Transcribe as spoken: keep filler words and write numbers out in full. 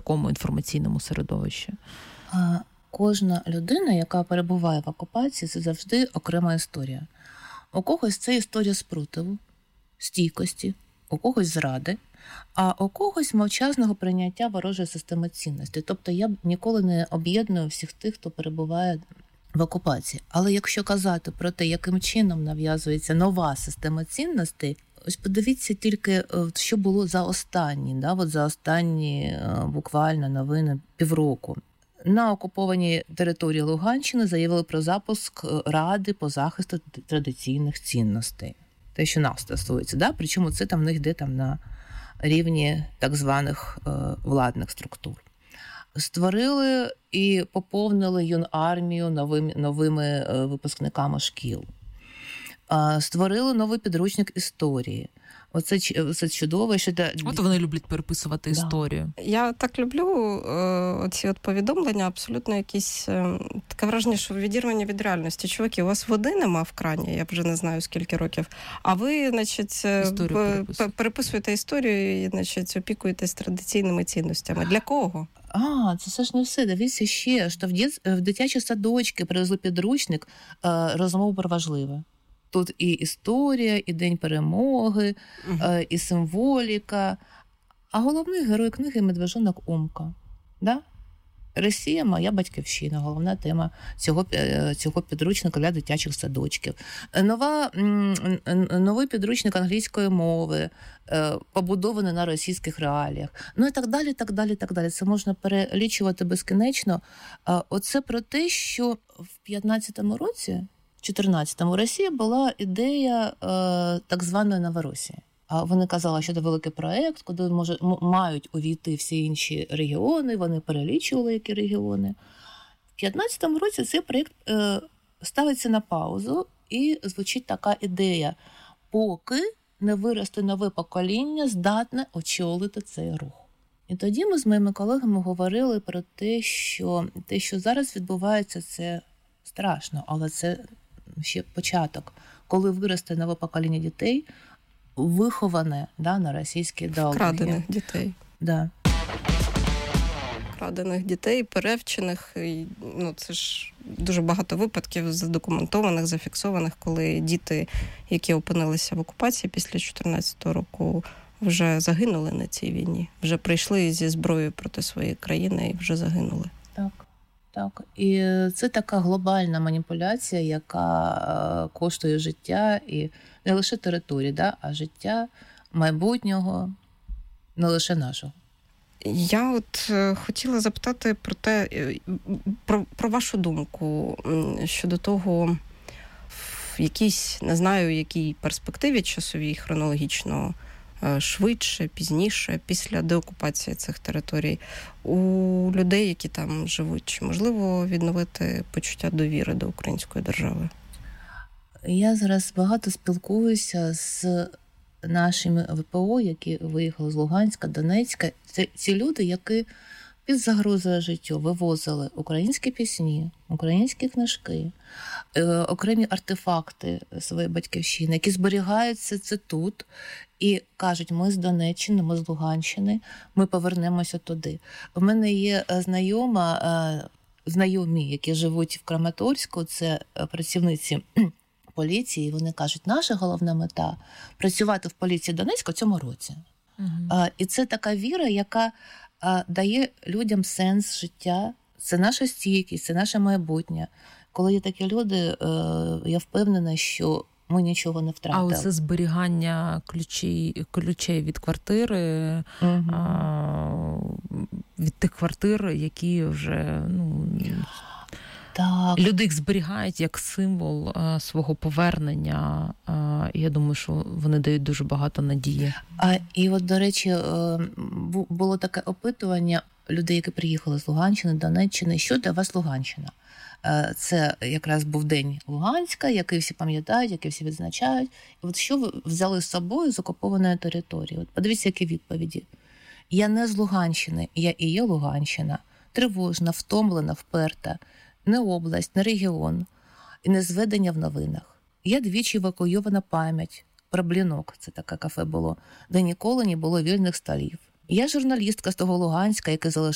такому інформаційному середовищі? А, кожна людина, яка перебуває в окупації, це завжди окрема історія. У когось це історія спротиву, стійкості, у когось зради, а у когось мовчазного прийняття ворожої системи цінностей. Тобто я б ніколи не об'єдную всіх тих, хто перебуває в окупації. Але якщо казати про те, яким чином нав'язується нова система цінностей, ось подивіться тільки, що було за останні, да, от за останні буквально новини півроку. На окупованій території Луганщини заявили про запуск Ради по захисту традиційних цінностей. Те, що нас стосується, да? Причому це там в них йде там на рівні так званих е, владних структур. Створили і поповнили юнармію новими, новими е, випускниками шкіл. Е, створили новий підручник історії. Оце, це чудово, що... От вони люблять переписувати да. історію. Я так люблю е, оці от повідомлення, абсолютно якісь... Е, таке враження, що відірвання від реальності. Чуваки, у вас води нема в крані, я вже не знаю скільки років, а ви, значить, історію в, переписуєте історію і, значить, опікуєтесь традиційними цінностями. Для кого? А, це все ж не все. Дивіться ще, що в, дит... в дитячі садочки привезли підручник е, розмов про важливе. Тут і історія, і День перемоги, uh-huh. і символіка. А головний герой книги – медвежонок Умка. Да? Росія – моя батьківщина, головна тема цього, цього підручника для дитячих садочків. Нова, новий підручник англійської мови, побудований на російських реаліях. Ну і так далі, так далі, так далі. Це можна перелічувати безкінечно. Оце про те, що в п'ятнадцятому році, в чотирнадцятому Росії була ідея е, так званої Новоросії. А вони казали, що це великий проєкт, куди може, м- мають увійти всі інші регіони, вони перелічували, які регіони. В п'ятнадцятому році цей проєкт е, ставиться на паузу і звучить така ідея, поки не виросте нове покоління, здатне очолити цей рух. І тоді ми з моїми колегами говорили про те, що те, що зараз відбувається, це страшно, але це ще початок. Коли виросте нове покоління дітей, виховане да, на російській ідеології. Вкрадених дітей. Да. Вкрадених дітей, перевчених. Ну, це ж дуже багато випадків задокументованих, зафіксованих, коли діти, які опинилися в окупації після чотирнадцятого року, вже загинули на цій війні. Вже прийшли зі зброєю проти своєї країни і вже загинули. Так. Так, і це така глобальна маніпуляція, яка коштує життя і не лише території, да, а життя майбутнього, не лише нашого. Я от хотіла запитати про те, про, про вашу думку щодо того, в якійсь, не знаю, якій перспективі часовій, хронологічно, швидше, пізніше, після деокупації цих територій, у людей, які там живуть, чи можливо відновити почуття довіри до української держави? Я зараз багато спілкуюся з нашими ВПО, які виїхали з Луганська, Донецька. Це ці люди, які під загрозою життю вивозили українські пісні, українські книжки, окремі артефакти своєї батьківщини, які зберігаються це тут, і кажуть, ми з Донеччини, ми з Луганщини, ми повернемося туди. У мене є знайома, знайомі, які живуть в Краматорську, це працівниці поліції, вони кажуть, наша головна мета – працювати в поліції Донецька в цьому році. Угу. І це така віра, яка дає людям сенс життя, це наша стійкість, це наше майбутнє. Коли є такі люди, я впевнена, що ми нічого не втратили. А оце зберігання ключей, ключей від квартири, угу. а, від тих квартир, які вже... Ну, так. Люди їх зберігають як символ а, свого повернення. А, і я думаю, що вони дають дуже багато надії. А, і от, до речі, було таке опитування людей, які приїхали з Луганщини, Донеччини. Що для вас Луганщина? Це якраз був День Луганська, який всі пам'ятають, який всі відзначають. І от що ви взяли з собою з окупованої території? От подивіться, які відповіді. Я не з Луганщини, я і є Луганщина. Тривожна, втомлена, вперта. Не область, не регіон, і не зведення в новинах. Я двічі евакуйована пам'ять про Блінок, це таке кафе було, де ніколи не було вільних столів. Я журналістка з того Луганська, який залишився